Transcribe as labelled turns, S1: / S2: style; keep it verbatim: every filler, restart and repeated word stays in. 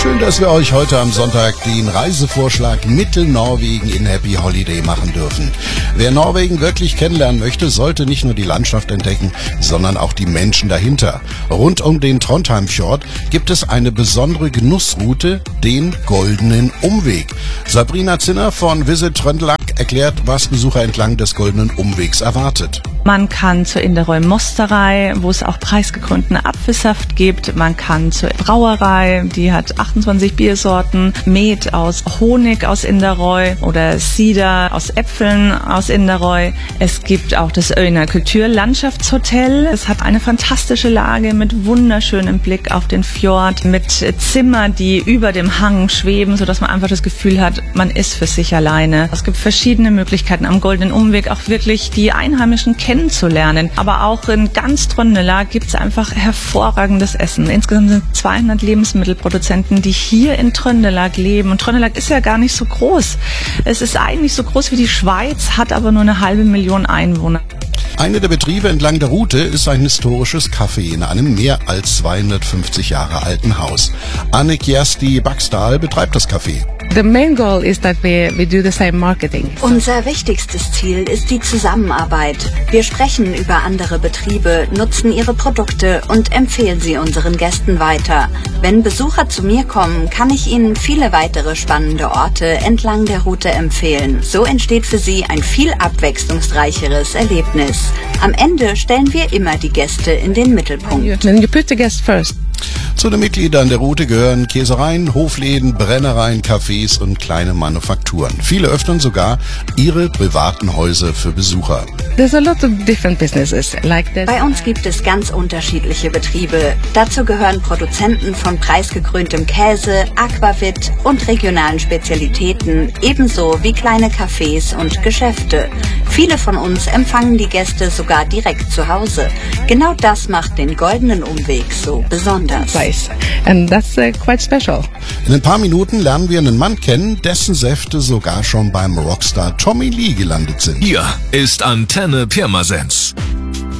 S1: Schön, dass wir euch heute am Sonntag den Reisevorschlag Mittelnorwegen in Happy Holiday machen dürfen. Wer Norwegen wirklich kennenlernen möchte, sollte nicht nur die Landschaft entdecken, sondern auch die Menschen dahinter. Rund um den Trondheimfjord gibt es eine besondere Genussroute, den Goldenen Umweg. Sabrina Zinner von Visit Trøndelag erklärt, was Besucher entlang des Goldenen Umwegs erwartet.
S2: Man kann zur Inderøy Mosterei, wo es auch preisgekrönten Apfelsaft gibt. Man kann zur Brauerei, die hat achtundzwanzig Biersorten, Met aus Honig aus Inderøy oder Cider aus Äpfeln aus Inderøy. Es gibt auch das Øyna Kulturlandschaftshotel. Es hat eine fantastische Lage mit wunderschönem Blick auf den Fjord, mit Zimmer, die über dem Hang schweben, sodass man einfach das Gefühl hat, man ist für sich alleine. Es gibt verschiedene Möglichkeiten am Goldenen Umweg, auch wirklich die Einheimischen kennenzulernen. Aber auch in ganz Trøndelag gibt es einfach hervorragendes Essen. Insgesamt sind zweihundert Lebensmittelproduzenten, die hier in Trøndelag leben. Und Trøndelag ist ja gar nicht so groß. Es ist eigentlich so groß wie die Schweiz, hat aber nur eine halbe Million Einwohner.
S1: Einer der Betriebe entlang der Route ist ein historisches Café in einem mehr als zweihundertfünfzig Jahre alten Haus. Anne Kjersti Baksdal betreibt das Café.
S3: The main goal is that we, we do the same marketing.
S4: Unser wichtigstes Ziel ist die Zusammenarbeit. Wir sprechen über andere Betriebe, nutzen ihre Produkte und empfehlen sie unseren Gästen weiter. Wenn Besucher zu mir kommen, kann ich ihnen viele weitere spannende Orte entlang der Route empfehlen. So entsteht für sie ein viel abwechslungsreicheres Erlebnis. Am Ende stellen wir immer die Gäste in den Mittelpunkt.
S3: And you put the guest first.
S1: Zu den Mitgliedern der Route gehören Käsereien, Hofläden, Brennereien, Cafés und kleine Manufakturen. Viele öffnen sogar ihre privaten Häuser für Besucher.
S3: There's a lot of different businesses like this.
S4: Bei uns gibt es ganz unterschiedliche Betriebe. Dazu gehören Produzenten von preisgekröntem Käse, Aquavit und regionalen Spezialitäten, ebenso wie kleine Cafés und Geschäfte. Viele von uns empfangen die Gäste sogar direkt zu Hause. Genau das macht den Goldenen Umweg so besonders.
S3: Place. And that's uh, quite special.
S1: In ein paar Minuten lernen wir einen Mann kennen, dessen Säfte sogar schon beim Rockstar Tommy Lee gelandet sind.
S5: Hier ist Antenne Pirmasens.